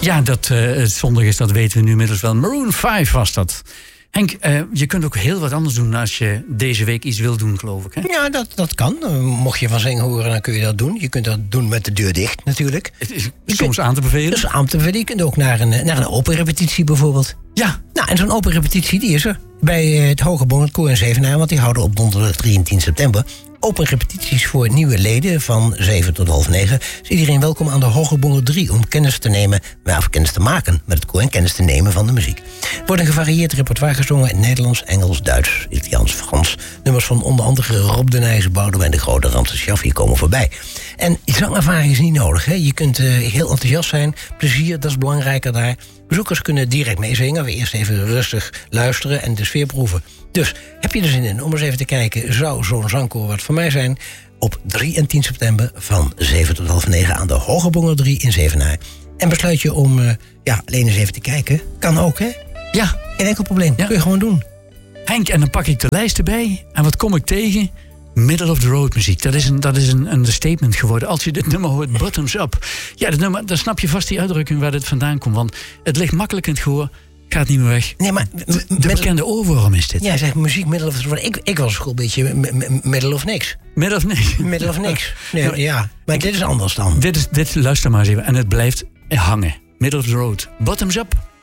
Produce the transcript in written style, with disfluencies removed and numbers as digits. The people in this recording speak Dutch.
Ja, dat zondag is, dat weten we nu inmiddels wel. Maroon 5 was dat. Henk, je kunt ook heel wat anders doen als je deze week iets wil doen, geloof ik. Hè? Ja, dat kan. Mocht je van zingen horen, dan kun je dat doen. Je kunt dat doen met de deur dicht, natuurlijk. Het is soms aan te bevelen. Dus aan te bevelen. Je kunt ook naar een open repetitie bijvoorbeeld. Ja. Nou, en zo'n open repetitie, die is er. Bij het Hogebond, het Koor in Zevenaar, want die houden op donderdag 3 en 10 september... open repetities voor nieuwe leden van 7 tot half 9. Is iedereen welkom aan de Hogebond 3 om kennis te maken met het koor en kennis te nemen van de muziek. Er wordt een gevarieerd repertoire gezongen in Nederlands, Engels, Duits, Italiaans, Frans. Nummers van onder andere Rob de Nijs, Boudewijn de Grote, Ramses Shaffi komen voorbij. En zangervaring is niet nodig. Hè? Je kunt heel enthousiast zijn. Plezier, dat is belangrijker daar. Bezoekers kunnen direct meezingen. We eerst even rustig luisteren en de sfeer proeven. Dus heb je er zin in om eens even te kijken... zou zo'n zangkoor wat voor mij zijn... op 3 en 10 september van 7 tot half 9... aan de Hogebonger 3 in Zevenaar. En besluit je om alleen eens even te kijken. Kan ook, hè? Ja. Geen enkel probleem. Ja. Kun je gewoon doen. Henk, en dan pak ik de lijst erbij. En wat kom ik tegen? Middle of the road muziek. Dat is een statement geworden. Als je dit nummer hoort, bottoms up. Ja, dat nummer, dan snap je vast die uitdrukking waar dit vandaan komt. Want het ligt makkelijk in het gehoor. Gaat niet meer weg. Nee, maar de bekende oorworm is dit. Ja, zeg muziek, middle of the road. Ik was een beetje middle of niks. Middle of niks? Middle of niks. Nee, ja, maar dit is anders dan. Dit luister maar eens even. En het blijft hangen. Middle of the road. Bottoms up.